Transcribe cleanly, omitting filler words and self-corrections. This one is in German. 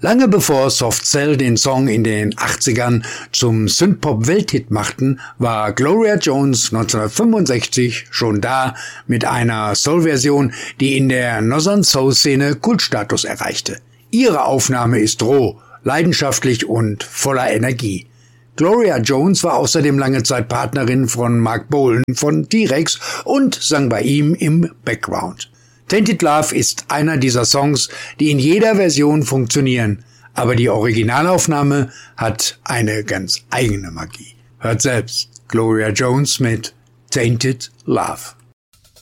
Lange bevor Soft Cell den Song in den 80ern zum Synthpop-Welthit machten, war Gloria Jones 1965 schon da mit einer Soul-Version, die in der Northern Soul-Szene Kultstatus erreichte. Ihre Aufnahme ist roh, leidenschaftlich und voller Energie. Gloria Jones war außerdem lange Zeit Partnerin von Mark Bolan von T-Rex und sang bei ihm im Background. Tainted Love ist einer dieser Songs, die in jeder Version funktionieren, aber die Originalaufnahme hat eine ganz eigene Magie. Hört selbst Gloria Jones mit Tainted Love.